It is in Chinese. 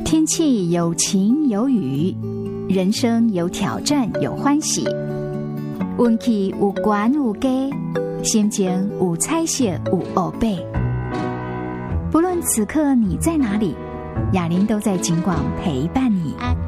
天气有晴有雨，人生有挑战有欢喜，运气有悬有低，心情有彩色有黑白。不论此刻你在哪里，雅玲都在警广陪伴你。